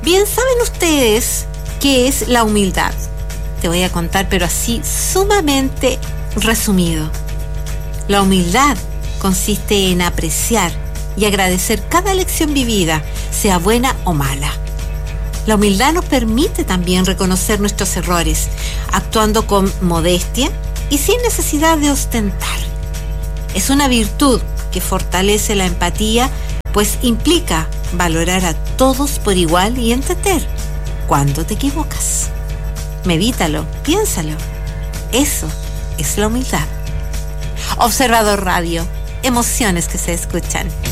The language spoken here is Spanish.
Bien, ¿saben ustedes qué es la humildad? Te voy a contar, pero así sumamente resumido. La humildad consiste en apreciar y agradecer cada lección vivida, sea buena o mala. La humildad nos permite también reconocer nuestros errores, actuando con modestia y sin necesidad de ostentar. Es una virtud que fortalece la empatía, pues implica valorar a todos por igual y entender cuando te equivocas. Medítalo, piénsalo. Eso es la humildad. Observador Radio, emociones que se escuchan.